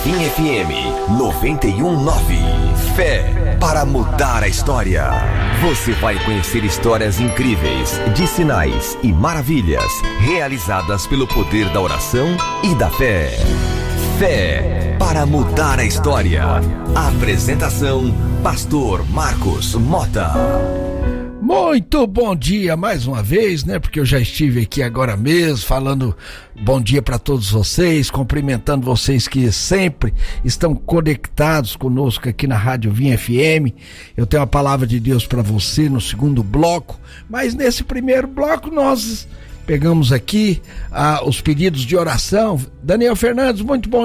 Vinha FM 91.9. Fé para mudar a história. Você vai conhecer histórias incríveis de sinais e maravilhas realizadas pelo poder da oração e da fé. Fé para mudar a história. Apresentação: Pastor Marcos Mota. Muito bom dia mais uma vez, né? Porque eu já estive aqui agora mesmo falando bom dia para todos vocês, cumprimentando vocês que sempre estão conectados conosco aqui na Rádio Vinha FM. Eu tenho a palavra de Deus para você no segundo bloco, mas nesse primeiro bloco nós pegamos aqui os pedidos de oração. Daniel Fernandes, muito bom